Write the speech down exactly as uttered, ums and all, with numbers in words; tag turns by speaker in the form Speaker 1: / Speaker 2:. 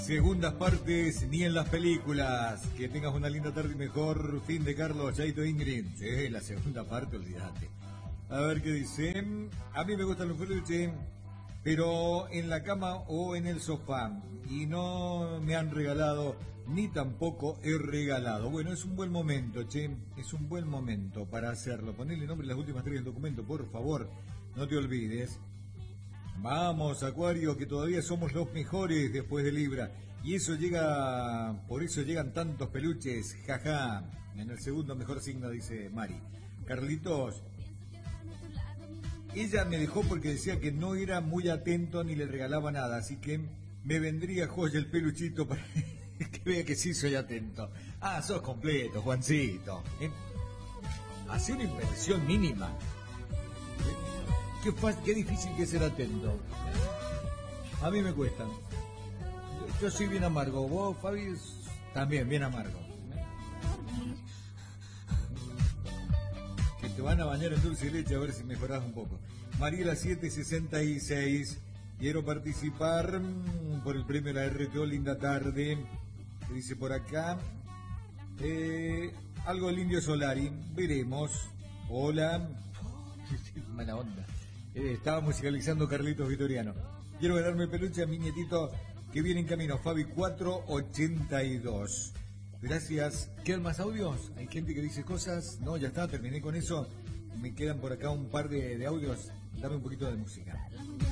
Speaker 1: Segundas partes ni en las películas. Que tengas una linda tarde y mejor fin de Carlos, Chaito, Ingrid. Sí, la segunda parte, olvídate. A ver qué dice. A mí me gustan los peluches, pero en la cama o en el sofá. Y no me han regalado, ni tampoco he regalado. Bueno, es un buen momento, che. Es un buen momento para hacerlo. Ponele nombre en las últimas tres del documento, por favor. No te olvides. Vamos, Acuario, que todavía somos los mejores después de Libra. Y eso llega, por eso llegan tantos peluches, jaja. En el segundo mejor signo, dice Mari. Carlitos, ella me dejó porque decía que no era muy atento ni le regalaba nada, así que me vendría joya el peluchito para que vea que sí soy atento. Ah, sos completo, Juancito. ¿Eh? Hacé una inversión mínima. Qué, fácil, qué difícil que es ser atento. A mí me cuesta. Yo, yo soy bien amargo. Vos, Fabi, también bien amargo. Que te van a bañar en dulce y leche a ver si mejorás un poco. Mariela siete sesenta y seis. Quiero participar por el premio de la R T O. Linda tarde. ¿Qué dice por acá? Eh, algo del Indio Solari. Veremos. Hola. Mala onda. Eh, estaba musicalizando Carlitos Vitoriano. Quiero ganarme peluche a mi nietito que viene en camino. Fabi cuatro ochenta y dos. Gracias. ¿Quedan más audios? ¿Hay gente que dice cosas? No, ya está, terminé con eso. Me quedan por acá un par de, de audios. Dame un poquito de música.